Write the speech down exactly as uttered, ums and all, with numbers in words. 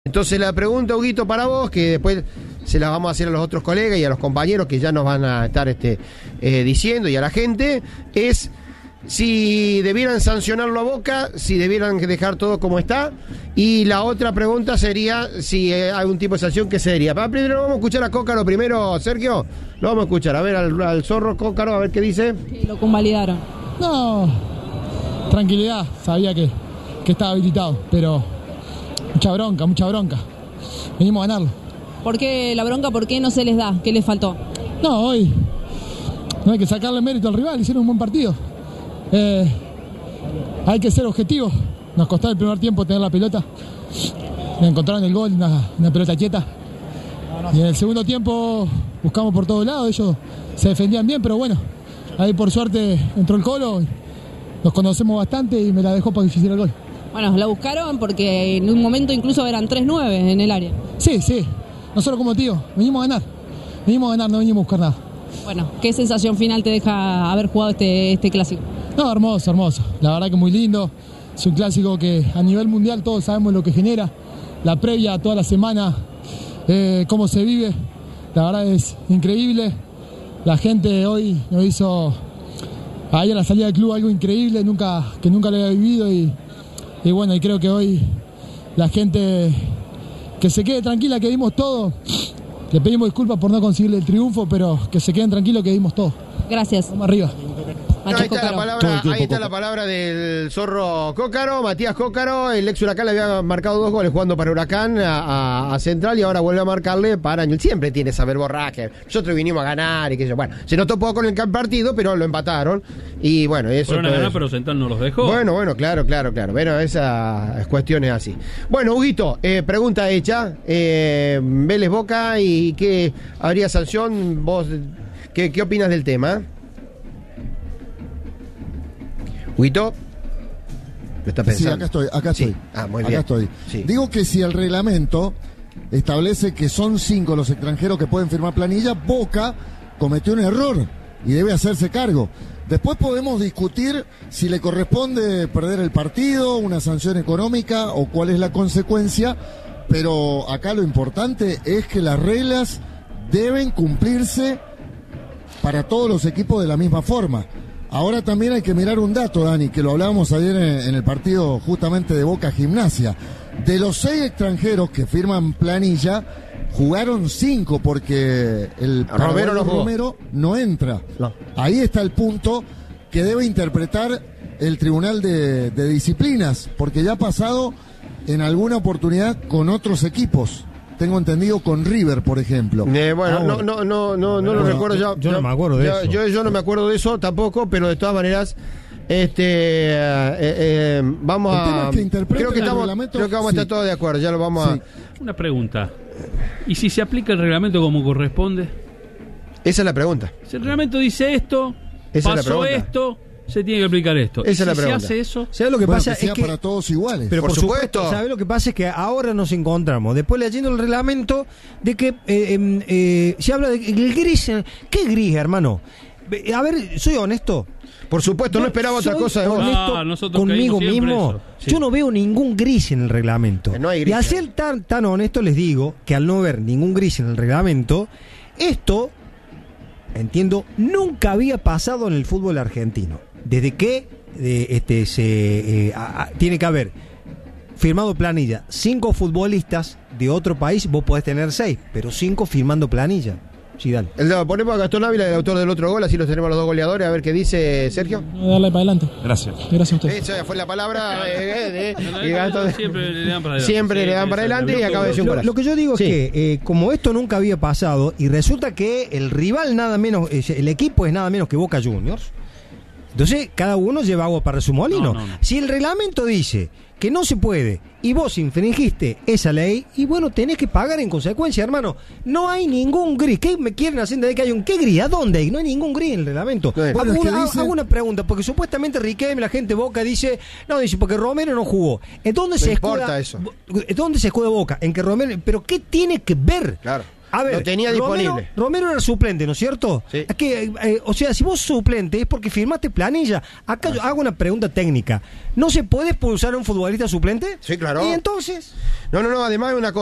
Entonces la pregunta, Huguito, para vos, que después se la vamos a hacer a los otros colegas y a los compañeros que ya nos van a estar este, eh, diciendo, y a la gente, es si debieran sancionarlo a Boca, si debieran dejar todo como está. Y la otra pregunta sería si hay algún tipo de sanción, ¿qué sería? Para primero vamos a escuchar a Cócaro primero, Sergio. Lo vamos a escuchar, a ver al, al zorro Cócaro, a ver qué dice. Sí, lo convalidaron. No, tranquilidad, sabía que, que estaba habilitado, pero mucha bronca, mucha bronca. Venimos a ganarlo. ¿Por qué la bronca? ¿Por qué no se les da? ¿Qué les faltó? No, hoy no hay que sacarle mérito al rival, hicieron un buen partido. Eh, hay que ser objetivos. Nos costó el primer tiempo tener la pelota. Me encontraron el gol, una, una pelota quieta. Y en el segundo tiempo buscamos por todos lados. Ellos se defendían bien, pero bueno, ahí por suerte entró el Colo. Nos conocemos bastante y me la dejó para difícil el gol. Bueno, la buscaron porque en un momento incluso eran tres nueve en el área. Sí, sí. Nosotros, como tío, venimos a ganar. Venimos a ganar, no venimos a buscar nada. Bueno, ¿qué sensación final te deja haber jugado este, este clásico? No, hermoso, hermoso. La verdad que muy lindo. Es un clásico que a nivel mundial todos sabemos lo que genera. La previa, toda la semana, eh, cómo se vive. La verdad es increíble. La gente hoy nos hizo ahí a la salida del club algo increíble, nunca, que nunca lo había vivido. Y, y bueno, y creo que hoy la gente que se quede tranquila, que dimos todo. Le pedimos disculpas por no conseguirle el triunfo, pero que se queden tranquilos que dimos todo. Gracias. Vamos arriba. No, ahí está, la palabra, ahí está la palabra del zorro Cócaro, Matías Cócaro. El ex Huracán le había marcado dos goles jugando para Huracán a, a, a Central y ahora vuelve a marcarle para Año. Siempre tiene esa verborraje. Nosotros vinimos a ganar y que yo. Bueno, se notó poco con el partido, pero lo empataron. Y bueno, eso. Fueron a ganar, pero Central no los dejó. Bueno, bueno, claro, claro, claro. Bueno, esas cuestiones así. Bueno, Huguito, eh, pregunta hecha. Eh, Vélez Boca y qué habría sanción. Vos, ¿qué, qué opinas del tema? Huguito, ¿lo está pensando? Sí, acá estoy, acá estoy. Sí. Ah, muy acá bien. estoy. Sí. Digo que si el reglamento establece que son cinco los extranjeros que pueden firmar planilla, Boca cometió un error y debe hacerse cargo. Después podemos discutir si le corresponde perder el partido, una sanción económica o cuál es la consecuencia, pero acá lo importante es que las reglas deben cumplirse para todos los equipos de la misma forma. Ahora también hay que mirar un dato, Dani, que lo hablábamos ayer en el partido justamente de Boca Gimnasia. De los seis extranjeros que firman planilla, jugaron cinco porque el Romero no, Romero no entra. No. Ahí está el punto que debe interpretar el Tribunal de, de Disciplinas, porque ya ha pasado en alguna oportunidad con otros equipos. Tengo entendido con River, por ejemplo. Eh, bueno, ah, no, no, no, no, no lo recuerdo yo. Yo no me acuerdo de yo, eso. Yo, yo no me acuerdo de eso tampoco, pero de todas maneras, este, eh, eh, vamos a. Que creo que estamos, creo que vamos sí. a estar todos de acuerdo. Ya lo vamos sí. a. Una pregunta. ¿Y si se aplica el reglamento como corresponde? Esa es la pregunta. Si el reglamento dice esto, Esa pasó es esto. Se tiene que aplicar esto. Esa es la si pregunta. se hace eso, ¿sabes lo que bueno, pasa? Que sea es que para todos iguales. Pero por, por supuesto. supuesto, ¿sabes lo que pasa? Es que ahora nos encontramos, después leyendo el reglamento, de que eh, eh, eh, se habla de el gris. ¿Qué gris, hermano? A ver, soy honesto. Por supuesto, no esperaba otra cosa de vos. Honesto ah, conmigo mismo. Sí. Yo no veo ningún gris en el reglamento. No hay gris, y al ser tan, tan honesto les digo que al no ver ningún gris en el reglamento, esto, entiendo, nunca había pasado en el fútbol argentino. Desde que de, este, se eh, a, a, tiene que haber firmado planilla cinco futbolistas de otro país, vos podés tener seis, pero cinco firmando planilla. Sí, dale. El, ponemos a Gastón Ávila, el autor del otro gol, así los tenemos los dos goleadores, a ver qué dice Sergio. Dale para adelante. Gracias. Gracias a usted. Esa fue la palabra eh, de, de, de Gastón. Siempre le dan para adelante. Siempre le dan para adelante y acaba de decir un golazo. Lo que yo digo sí. es que, eh, como esto nunca había pasado, y resulta que el rival nada menos, el equipo es nada menos que Boca Juniors, entonces cada uno lleva agua para su molino. No, no, no. Si el reglamento dice que no se puede y vos infringiste esa ley, y bueno, tenés que pagar en consecuencia, hermano. No hay ningún gris. ¿Qué me quieren hacer de que hay un qué gris? ¿A dónde hay? No hay ningún gris en el reglamento. Bueno, hago, es que una, dice... hago una pregunta, porque supuestamente Riquelme, la gente Boca dice, no, dice porque Romero no jugó. ¿En dónde no se importa escuda eso? ¿En dónde se escuda Boca? En que Romero, pero ¿qué tiene que ver? Claro. A ver, lo tenía Romero, disponible. Romero era suplente, ¿no es cierto? Sí. Es que, eh, o sea, si vos suplente es porque firmaste planilla. Acá ah, yo hago una pregunta técnica. ¿No se puede expulsar a un futbolista suplente? Sí, claro. ¿Y entonces? No, no, no, además es una cosa.